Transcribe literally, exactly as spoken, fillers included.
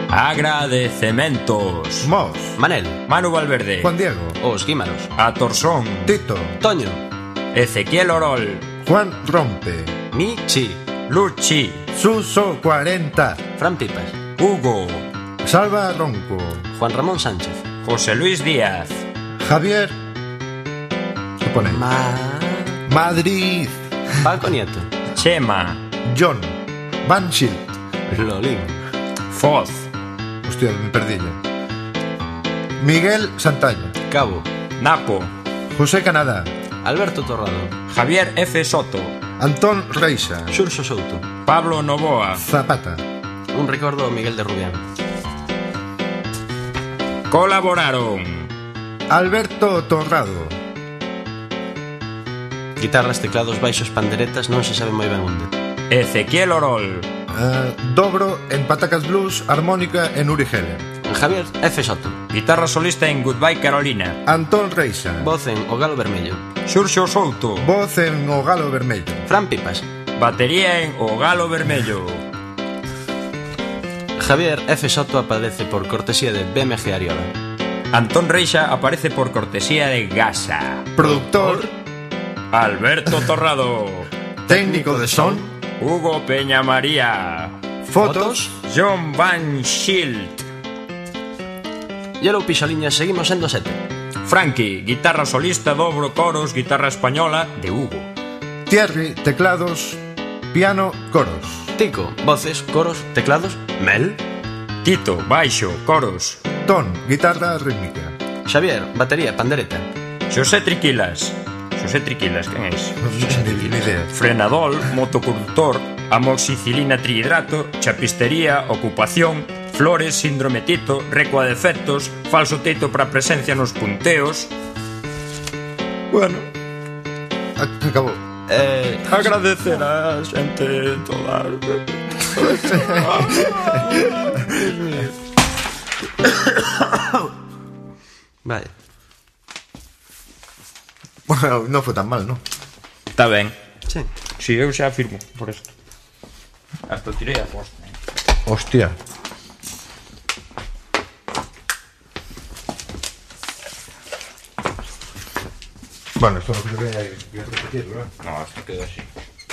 Agradecementos. Mos, Manel, Manu Valverde. Juan Diego, Os Guímaros, Atorsón. Tito, Toño, Ezequiel Orol. Juan Rompe, Michi, Luchi. Suso cuarenta, Fran Pipas, Hugo. Salva Ronco, Juan Ramón Sánchez, José Luis Díaz. Javier, ¿qué pone? Ma... Madrid, Paco Nieto, Chema. John, Banshee, Lolín, Foz. hostia, me perdí ya. Miguel Santalla, Cabo, Napo. José Canadá, Alberto Torrado, Javier F. Soto. Antón Reixa, Xurxo Souto. Pablo Novoa. Zapata, Un recordo Miguel de Rubián. Colaboraron Alberto Torrado, Guitarras, teclados, baixos, panderetas, non se sabe moi ben onde. Ezequiel Orol. eh, Dobro en Patacas Blues, armónica en Uri Geller, Javier F. Soto, Guitarra solista en Goodbye Carolina. Antón Reixa, voz en O Galo Vermello. Xurxo Souto. voz en O Galo Vermello, Fran Pipas, Batería en O Galo Vermello. Javier F. Soto aparece por cortesía de B M G Ariola. Antón Reixa aparece por cortesía de Gasa. productor, Alberto Torrado. técnico de son, Hugo Peña María. fotos, John Van Schild. Yellow Pixoliña, seguimos sendo sete. Frankie, guitarra solista, dobro, coros, guitarra española de Hugo. Thierry, teclados, piano, coros, Tico, voces, coros, teclados. Mel, Tito, baixo, coros. Ton, guitarra rítmica, Xavier, batería, pandereta. Xosé Triquilas. Xosé Triquilas, quen é? ni, ni idea. Frenador, motoconductor, amoxicilina trihidrato, chapistería, ocupación, flores, síndrome Tito, recua de efectos, falso teito para presencia nos punteos. Bueno, A- Acabou. Eh, agradecer a xente toda. vale. Bueno, non foi tan mal, non? Está ben. Sí. Si, eu xa firmo por isto. Hasta tirei a posta. Hostia. Bueno, esto no creo que haya que repetirlo, ¿eh? No, hasta quedó así.